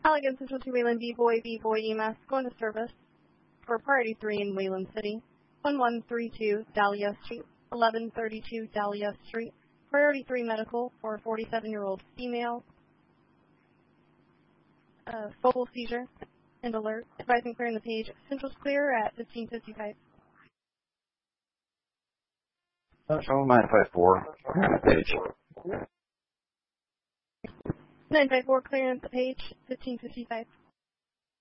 Halligan Central to Wayland B-Boy EMS, going to service for Priority 3 in Wayland City, 1132 Dahlia Street, 1132 Dahlia Street. Priority 3 medical for a 47-year-old female. Focal seizure and alert. Advising clearing the page. Central's clear at 1555. Central 954, clearing the page. 954, clearing the page, 1555.